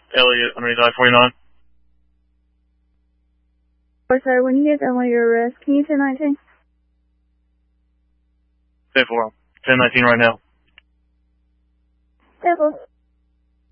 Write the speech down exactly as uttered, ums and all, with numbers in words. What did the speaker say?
Elliot underneath I forty-nine. Oh, sorry, when you get done with your arrest, can you ten nineteen? ten four. ten nineteen right now. ten four.